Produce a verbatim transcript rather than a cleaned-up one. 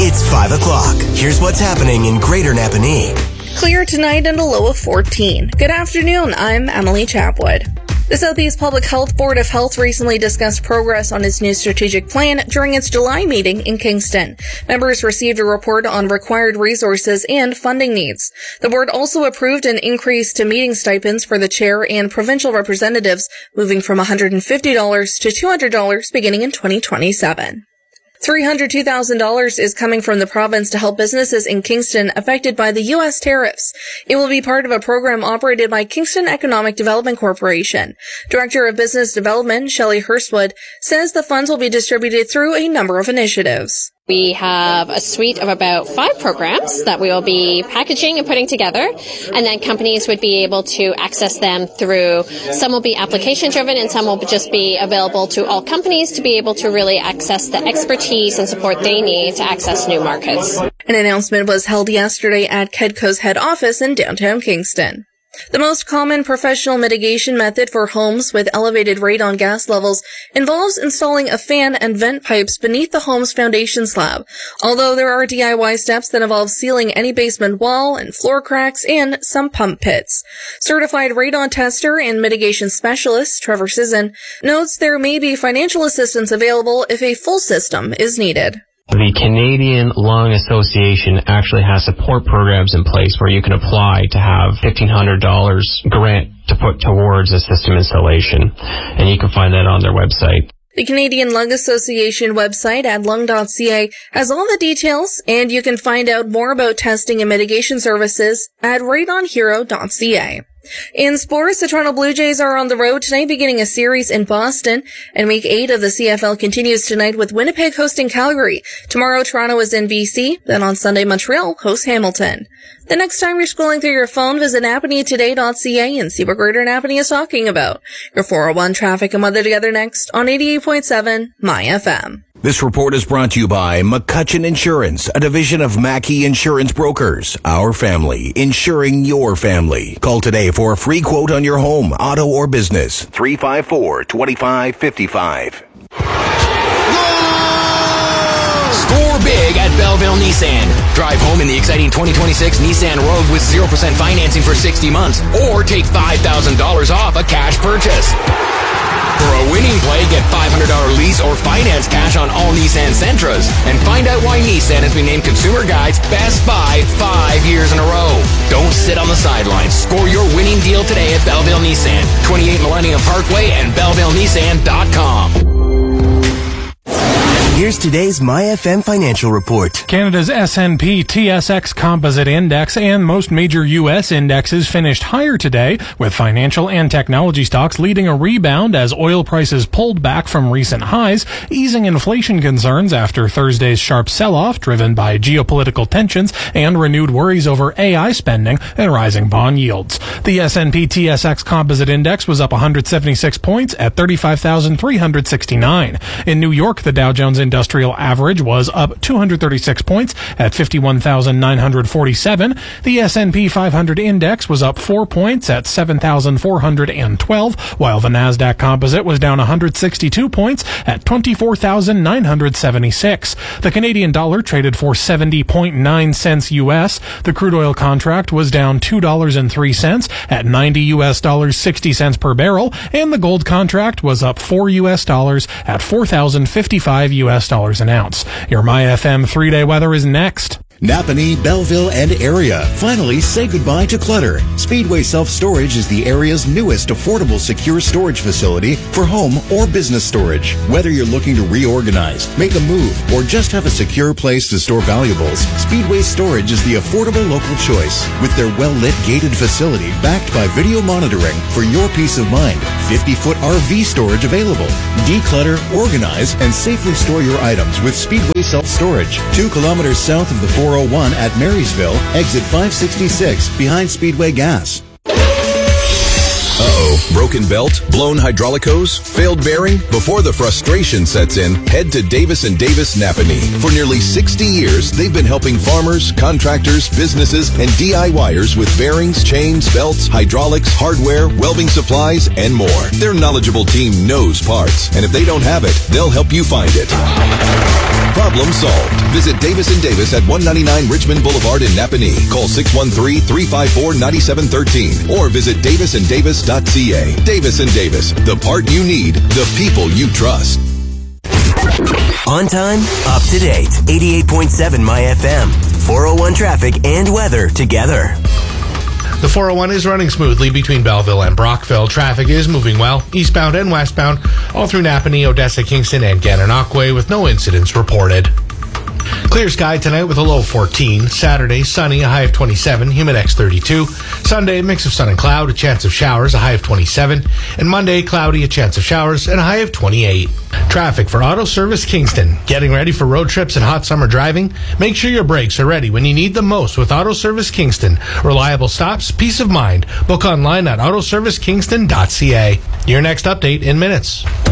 It's five o'clock. Here's what's happening in Greater Napanee. Clear tonight and a low of fourteen. Good afternoon, I'm Emily Chapwood. The Southeast Public Health Board of Health recently discussed progress on its new strategic plan during its July meeting in Kingston. Members received a report on required resources and funding needs. The board also approved an increase to meeting stipends for the chair and provincial representatives, moving from one hundred fifty dollars to two hundred dollars beginning in twenty twenty-seven. three hundred two thousand dollars is coming from the province to help businesses in Kingston affected by the U S tariffs. It will be part of a program operated by Kingston Economic Development Corporation. Director of Business Development, Shelley Hurstwood, says the funds will be distributed through a number of initiatives. We have a suite of about five programs that we will be packaging and putting together, and then companies would be able to access them through, some will be application driven and some will just be available to all companies to be able to really access the expertise and support they need to access new markets. An announcement was held yesterday at KEDCO's head office in downtown Kingston. The most common professional mitigation method for homes with elevated radon gas levels involves installing a fan and vent pipes beneath the home's foundation slab, although there are D I Y steps that involve sealing any basement wall and floor cracks and some pump pits. Certified radon tester and mitigation specialist Trevor Sisson notes there may be financial assistance available if a full system is needed. The Canadian Lung Association actually has support programs in place where you can apply to have fifteen hundred dollars grant to put towards a system installation, and you can find that on their website. The Canadian Lung Association website at lung dot c a has all the details, and you can find out more about testing and mitigation services at radon hero dot c a. In sports, the Toronto Blue Jays are on the road tonight, beginning a series in Boston, and Week eight of the C F L continues tonight with Winnipeg hosting Calgary. Tomorrow, Toronto is in B C, then on Sunday, Montreal hosts Hamilton. The next time you're scrolling through your phone, visit napanee today dot c a and see what Greater Napanee is talking about. Your four oh one traffic and weather together next on eighty-eight point seven My F M. This report is brought to you by McCutcheon Insurance, a division of Mackey Insurance Brokers. Our family, insuring your family. Call today for a free quote on your home, auto, or business. three five four, two five five five. Score big at Belleville Nissan. Drive home in the exciting twenty twenty-six Nissan Rogue with zero percent financing for sixty months, or take five thousand dollars off a cash purchase. For a winning play, get five hundred dollars lease or finance cash on all Nissan Sentras. And find out why Nissan has been named Consumer Guide's Best Buy five years in a row. Don't sit on the sidelines. Score your winning deal today at Belleville Nissan, twenty-eight Millennium Parkway and belleville nissan dot com. Here's today's My F M financial report. Canada's S and P T S X Composite Index and most major U S indexes finished higher today, with financial and technology stocks leading a rebound as oil prices pulled back from recent highs, easing inflation concerns after Thursday's sharp sell-off driven by geopolitical tensions and renewed worries over A I spending and rising bond yields. The S and P T S X Composite Index was up one hundred seventy-six points at thirty-five thousand three hundred sixty-nine. In New York, the Dow Jones Industrial Average was up two hundred thirty-six points at fifty-one thousand nine hundred forty-seven. The S and P five hundred Index was up four points at seven thousand four hundred twelve, while the Nasdaq Composite was down one hundred sixty-two points at twenty-four thousand nine hundred seventy-six. The Canadian dollar traded for seventy point nine cents U S. The crude oil contract was down two dollars and three cents at ninety U S dollars sixty cents per barrel, and the gold contract was up four U S dollars at four thousand fifty-five U S dollars an ounce. Your My F M three-day weather is next. Napanee, Belleville, and area. Finally, say goodbye to clutter. Speedway Self-Storage is the area's newest affordable secure storage facility for home or business storage. Whether you're looking to reorganize, make a move, or just have a secure place to store valuables, Speedway Storage is the affordable local choice. With their well-lit gated facility backed by video monitoring for your peace of mind, fifty-foot R V storage available. Declutter, organize, and safely store your items with Speedway Self-Storage. Two kilometers south of the four oh one at Marysville, exit five sixty-six, behind Speedway Gas. Uh-oh. Broken belt? Blown hydraulic hose? Failed bearing? Before the frustration sets in, head to Davis and Davis Napanee. For nearly sixty years, they've been helping farmers, contractors, businesses, and D I Y ers with bearings, chains, belts, hydraulics, hardware, welding supplies, and more. Their knowledgeable team knows parts, and if they don't have it, they'll help you find it. Problem solved. Visit Davis and Davis at one ninety-nine Richmond Boulevard in Napanee. Call six one three, three five four, nine seven one three or visit davis and davis dot c a. Davis and Davis, the part you need, the people you trust. On time, up to date. eighty-eight point seven My F M. four oh one traffic and weather together. The four oh one is running smoothly between Belleville and Brockville. Traffic is moving well, eastbound and westbound, all through Napanee, Odessa, Kingston, and Gananoque, with no incidents reported. Clear sky tonight with a low of fourteen. Saturday, sunny, a high of twenty-seven, humidex thirty-two. Sunday, mix of sun and cloud, a chance of showers, a high of twenty-seven. And Monday, cloudy, a chance of showers, and a high of twenty-eight. Traffic for Auto Service Kingston. Getting ready for road trips and hot summer driving? Make sure your brakes are ready when you need them most with Auto Service Kingston. Reliable stops, peace of mind. Book online at auto service kingston dot c a. Your next update in minutes.